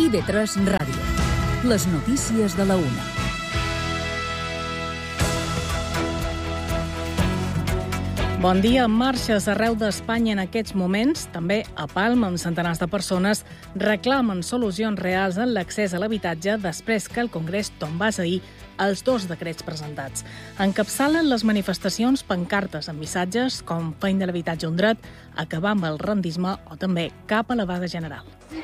IB3 Ràdio. Les notícies de la una. Bon dia. Marxes arreu d'Espanya en aquests moments, també a Palma, amb centenars de persones, reclamen solucions reals en l'accés a l'habitatge després que el Congrés tombés ahir els 2 decrets presentats. Encapçalen les manifestacions pancartes amb missatges com "Fein de l'habitatge un dret", "Acabar amb el rendisme" o també "Cap a la vaga general".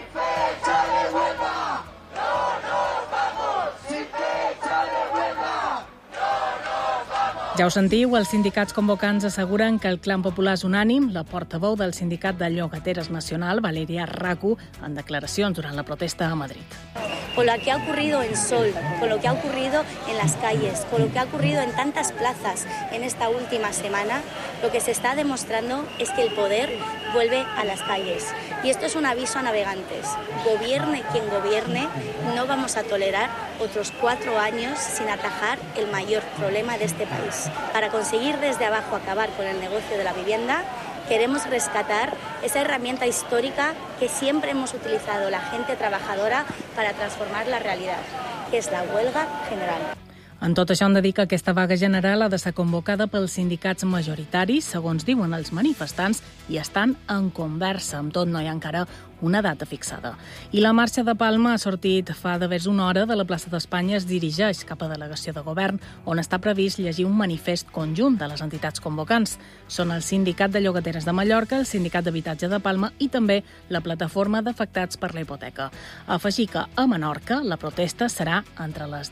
Ja ho sentiu, els sindicats convocants asseguren que el clam popular és unànim. La portaveu del Sindicat de Llogateres Nacional, Valeria Racu, en declaracions durant la protesta a Madrid. Con lo que ha ocurrido en Sol, con lo que ha ocurrido en las calles, con lo que ha ocurrido en tantas plazas en esta última semana, lo que se está demostrando es que el poder vuelve a las calles. Y esto es un aviso a navegantes. Gobierne quien gobierne, no vamos a tolerar otros 4 años sin atajar el mayor problema de este país. Para conseguir desde abajo acabar con el negocio de la vivienda, queremos rescatar esa herramienta histórica que siempre hemos utilizado la gente trabajadora para transformar la realidad, que es la huelga general. En tot això, han de dir que aquesta vaga general ha de ser convocada pels sindicats majoritaris, segons diuen els manifestants, i estan en conversa. Amb tot, no hi ha encara una data fixada. I la marxa de Palma ha sortit fa d'haver una hora de la plaça d'Espanya, es dirigeix cap a delegació de govern, on està previst llegir un manifest conjunt de les entitats convocants. Són el Sindicat de Llogateres de Mallorca, el Sindicat d'Habitatge de Palma i també la Plataforma d'Afectats per la Hipoteca. Afegir que a Menorca la protesta serà entre les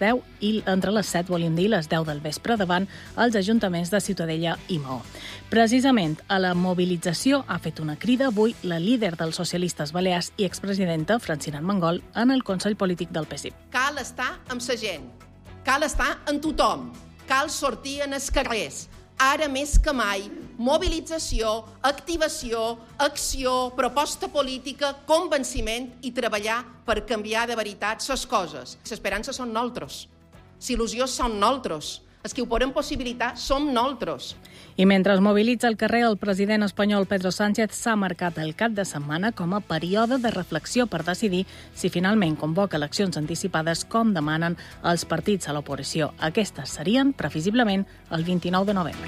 7, volíem dir, les 10 del vespre, davant els ajuntaments de Ciutadella i Maó. Precisament a la mobilització ha fet una crida avui la líder dels socialistes balears i expresidenta, Francina Armengol, en el Consell Polític del PSI. Cal estar amb la gent, cal estar amb tothom, cal sortir en els carrers. Ara més que mai, mobilització, activació, acció, proposta política, convenciment i treballar per canviar de veritat les coses. L'esperança són nosaltres, l'il·lusió són nosaltres, els que ho podem possibilitar som nosaltres. I mentre es mobilitza al carrer, el president espanyol Pedro Sánchez s'ha marcat el cap de setmana com a període de reflexió per decidir si finalment convoca eleccions anticipades com demanen els partits a l'oposició. Aquestes serien, previsiblement, el 29 de novembre.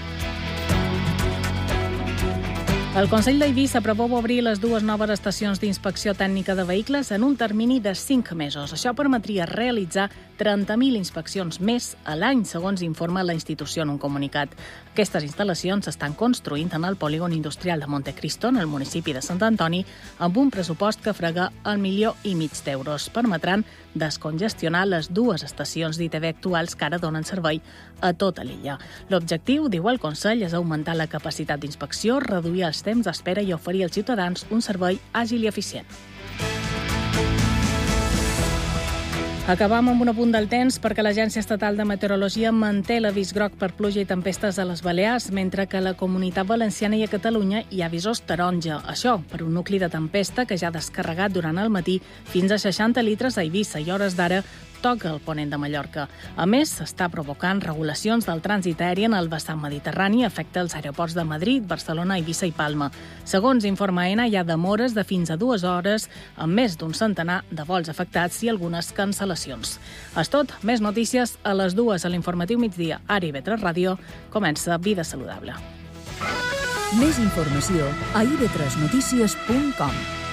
El Consell d'Eivissa preveu obrir les 2 noves estacions d'inspecció tècnica de vehicles en un termini de 5 mesos. Això permetria realitzar 30.000 inspeccions més a l'any, segons informa la institució en un comunicat. Aquestes instal·lacions s'estan construint en el polígon industrial de Montecristo, en el municipi de Sant Antoni, amb un pressupost que frega el 1,5 milió d'euros. Permetran descongestionar les 2 estacions d'ITV actuals que ara donen servei a tota l'illa. L'objectiu, diu el Consell, és augmentar la capacitat d'inspecció, reduir els temps d'espera i oferir als ciutadans un servei àgil i eficient. Acabam amb un apunt del temps perquè l'Agència Estatal de Meteorologia manté l'avís groc per pluja i tempestes a les Balears, mentre que a la Comunitat Valenciana i a Catalunya hi ha avisos taronja. Això per un nucli de tempesta que ja ha descarregat durant el matí fins a 60 litres a Eivissa i hores d'ara toca el ponent de Mallorca. A més, s'està provocant regulacions del trànsit aeri en el vessant mediterrani, afecta els aeroports de Madrid, Barcelona, Eivissa i Palma. Segons informa AENA, hi ha demores de fins a 2 hores, amb més d'un centenar de vols afectats i algunes cancel·lacions. És tot, més notícies a les 2 a l'informatiu migdia. Ara IB3 Ràdio comença Vida Saludable. Més informació a ib3notícies.com.